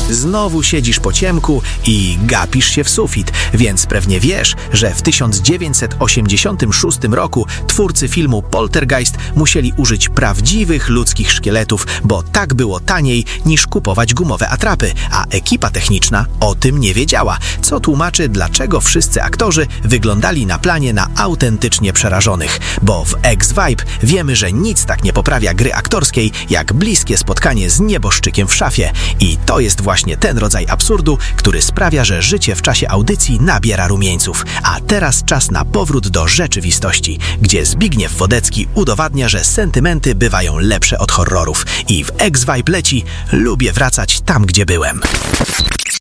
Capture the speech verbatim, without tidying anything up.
Znowu siedzisz po ciemku i gapisz się w sufit, więc pewnie wiesz, że w tysiąc dziewięćset osiemdziesiątym szóstym roku twórcy filmu Poltergeist musieli użyć prawdziwych ludzkich szkieletów, bo tak było taniej niż kupować gumowe atrapy, a ekipa techniczna o tym nie wiedziała, co tłumaczy, dlaczego wszyscy aktorzy wyglądali na planie na autentycznie przerażonych, bo w X-Vibe wiemy, że nic tak nie poprawia gry aktorskiej, jak bliskie spotkanie z nieboszczykiem w szafie. I to jest właśnie ten rodzaj absurdu, który sprawia, że życie w czasie audycji nabiera rumieńców. A teraz czas na powrót do rzeczywistości, gdzie Zbigniew Wodecki udowadnia, że sentymenty bywają lepsze od horrorów. I w X-Vibe leci "Lubię wracać tam, gdzie byłem".